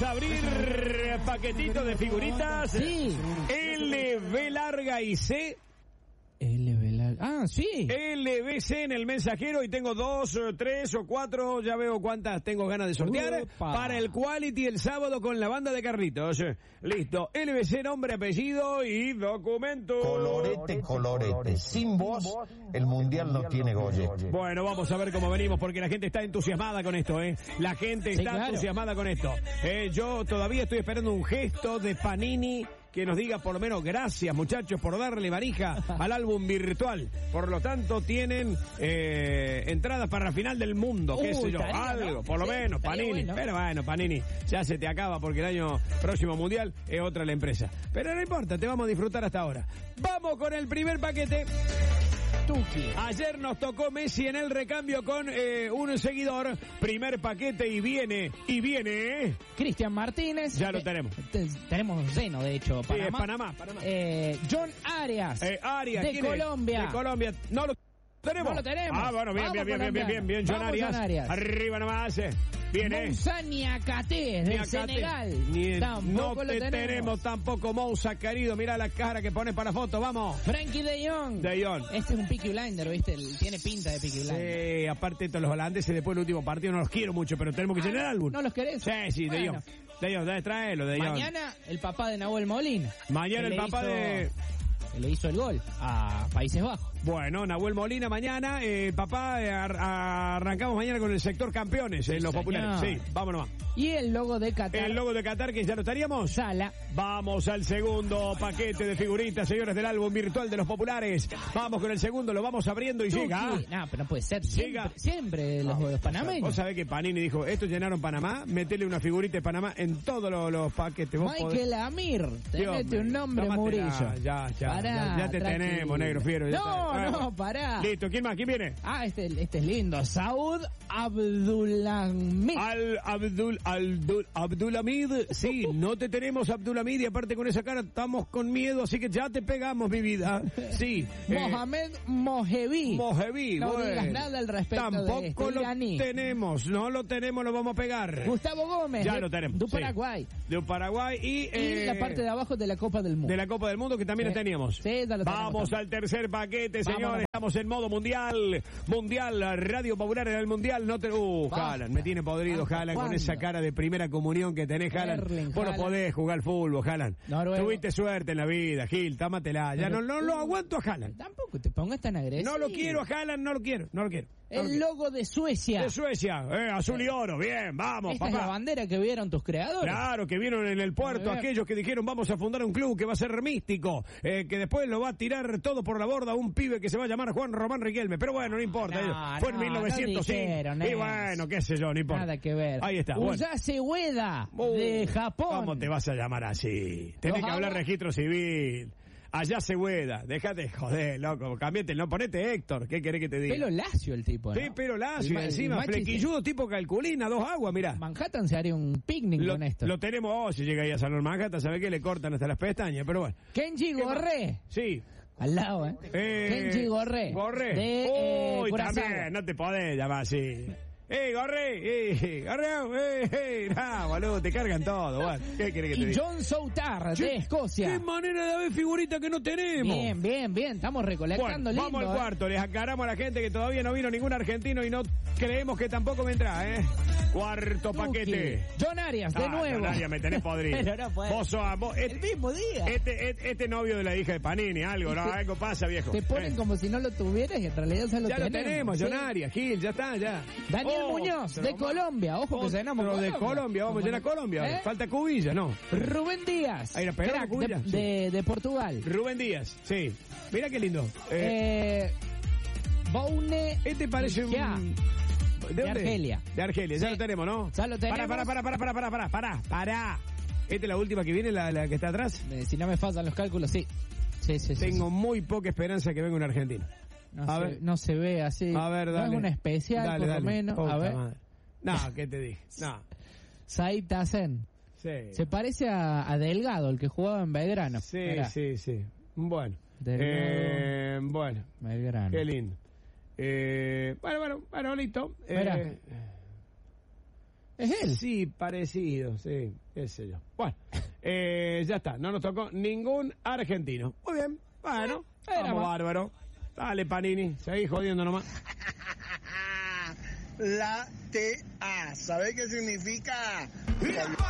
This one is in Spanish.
Abrir paquetito de figuritas. Sí. LB larga y C. LB larga. Ah, sí. LBC en el mensajero y tengo 2, 3 o 4, ya veo cuántas tengo ganas de sortear. Upa. Para el Quality el sábado con la banda de Carlitos. Listo. LBC, nombre, apellido y documento. Colorete. Sin vos, el mundial no tiene golle. Bueno, vamos a ver cómo venimos porque la gente está entusiasmada con esto, La gente está entusiasmada con esto. Yo todavía estoy esperando un gesto de Panini que nos diga por lo menos gracias, muchachos, por darle varija al álbum virtual. Por lo tanto, tienen entradas para la final del mundo, qué sé yo, algo, ¿no? Por lo menos, Panini. Bueno. Pero bueno, Panini, ya se te acaba porque el año próximo mundial es otra la empresa. Pero no importa, te vamos a disfrutar hasta ahora. Vamos con el primer paquete. Tuki. Ayer nos tocó Messi en el recambio con un seguidor. Primer paquete y viene. Cristian Martínez. Ya lo tenemos. Tenemos seno, de hecho. Panamá. John Arias. De Colombia. De Colombia. No lo tenemos. No lo tenemos. Ah, bueno, bien, John Arias. Arriba nomás. Viene. Moussa Niakate, del Senegal. Tampoco lo tenemos tampoco Moussa, querido. Mira la cara que pone para foto, vamos. Frankie de Jong. Este es un Peaky Blinder, ¿viste? Tiene pinta de Peaky Blinder. Sí, aparte de los holandeses, después del último partido no los quiero mucho, pero tenemos que llenar el álbum. ¿No los querés? Sí, bueno. De Jong, tráelo, de Jong. Mañana el papá de Nahuel Molina. Mañana el papá le hizo el gol a Países Bajos. Bueno, Nahuel Molina mañana, papá, arrancamos mañana con el sector campeones en los populares. Sí, vámonos. Y el logo de Qatar. El logo de Qatar, que ya lo estaríamos. Sala. Vamos al segundo paquete de figuritas, señores, del álbum virtual de los populares. Vamos con el segundo, lo vamos abriendo y llega. No, pero no puede ser. Siempre los panameños. Vos sabés que Panini dijo, esto llenaron Panamá, metele una figurita de Panamá en todos los paquetes. Michael Amir, tenete un nombre, Murillo. Ya te tenemos, negro fiero. No, pará. Listo, ¿quién más? ¿Quién viene? Este es lindo. Saud Abdulhamid. Abdulhamid. Sí, no te tenemos, Abdulhamid, y aparte con esa cara estamos con miedo, así que ya te pegamos, mi vida. Sí. Mohamed Mohebi. No digas nada al respecto. Tampoco lo tenemos, no lo tenemos, lo vamos a pegar. Gustavo Gómez. Ya lo tenemos. De Paraguay. De Paraguay y la parte de abajo de la Copa del Mundo. De la Copa del Mundo, que también la teníamos. Sí, vamos al tercer paquete, señores. Estamos en modo mundial. Radio Popular en el mundial. No te. Haaland, me tiene podrido Haaland con esa cara de primera comunión que tenés, Haaland. Vos no podés jugar fútbol, Haaland. Tuviste suerte en la vida, Gil, támatela. Ya no lo aguanto a Haaland. Tampoco te pongas tan agresivo. No lo quiero a Haaland, no lo quiero. El logo de Suecia. Azul y oro, bien, vamos, Esta papá. es la bandera que vieron tus creadores. Claro, que vieron en el puerto aquellos que dijeron vamos a fundar un club que va a ser místico, que después lo va a tirar todo por la borda un pibe que se va a llamar Juan Román Riquelme, pero bueno, no importa. Fue en 1905. Y bueno, qué sé yo, no importa. Nada que ver. Ahí está. Usase Ueda, de Japón. ¿Cómo te vas a llamar así? Tenés que hablar registro civil. Allá se hueda, déjate joder, loco, cambiate, no, ponete Héctor, ¿qué querés que te diga? Pelo lacio el tipo, ¿no? Sí, pelo lacio, encima flequilludo tipo calculina, 2 aguas, mirá. Manhattan se haría un picnic con esto. Lo tenemos, si llega ahí a Salón Manhattan, ¿sabés qué? Le cortan hasta las pestañas, pero bueno. Kenji Gorré. Sí. Al lado, Kenji Gorré. Uy, también, no te podés llamar así. Gorré, no, boludo, te cargan todo, bueno. ¿Qué querés que te diga? John Soutar, de Escocia. Qué manera de haber figurita que no tenemos. Bien, estamos recolectando lindo. Vamos al cuarto, les aclaramos a la gente que todavía no vino ningún argentino y no creemos que tampoco vendrá, Cuarto paquete. John Arias, de nuevo. John Arias, me tenés podrido. Pero no puede. Vos el mismo día. Este novio de la hija de Panini, algo pasa, viejo. Te ponen como si no lo tuvieras y en realidad ya lo tenemos. John Arias, Gil, ya está, ya. Daniel Muñoz, de Colombia. Ojo que llenamos de Colombia, vamos a llenar Colombia. Falta Cubilla, ¿no? Rubén Díaz, crack de Portugal. Rubén Díaz, sí. Mira qué lindo. Boune. Este parece un... ¿De Argelia. De Argelia, ya lo tenemos, ¿no? Ya lo tenemos. Pará. ¿Esta es la última que viene, la que está atrás? Si no me faltan los cálculos, sí. Tengo muy poca esperanza que venga un argentino. No se ve así. A ver, dale. No es una especial, por lo menos. A ver. Madre. No, ¿qué te dije? No. Said Tassen. Sí. Se parece a Delgado, el que jugaba en Belgrano. Sí. Bueno. Bueno. Belgrano. Qué lindo. Bueno, listo. ¿Es él? Sí, parecido, sí. qué sé yo. Bueno, ya está, no nos tocó ningún argentino. Muy bien, bueno, vamos bárbaro. Dale, Panini, seguí jodiendo nomás. La TA, ¿sabés qué significa?